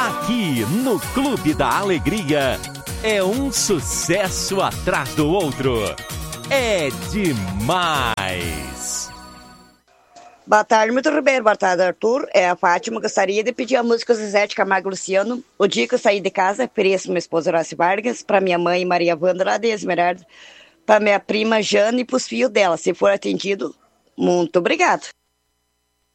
Aqui no Clube da Alegria é um sucesso atrás do outro. É demais. Boa tarde, muito Ribeiro. Boa tarde, Arthur. É a Fátima. Gostaria de pedir a música Zezé de Camargo Luciano. O dia que eu saí de casa, ofereço minha esposa Horácio Vargas, para minha mãe Maria Wanda lá de Esmeralda, para minha prima Jane e para os filhos dela. Se for atendido, muito obrigado.